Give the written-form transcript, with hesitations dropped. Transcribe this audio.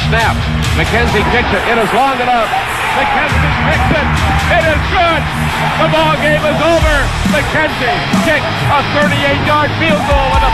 snap. McKenzie kicks it. It is long enough. McKenzie kicks it. It is good. The ball game is over. McKenzie kicks a 38-yard field goal in the